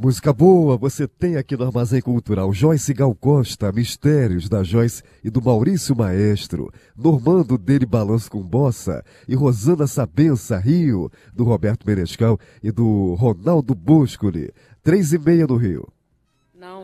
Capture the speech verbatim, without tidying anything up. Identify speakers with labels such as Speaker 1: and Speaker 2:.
Speaker 1: Música boa você tem aqui no Armazém Cultural. Joyce Gal Costa, Mistérios da Joyce e do Maurício Maestro. Normando dele Balanço com Bossa e Rosana Sabença Rio, do Roberto Menescal e do Ronaldo Boscoli. Três e meia no Rio.